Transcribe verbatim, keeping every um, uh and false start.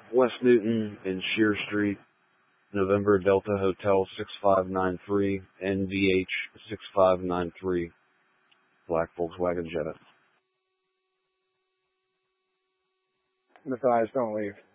West Newton and Shear Street, November Delta Hotel six five nine three, N V H six five nine three, black Volkswagen Jetta. Matthias, don't leave.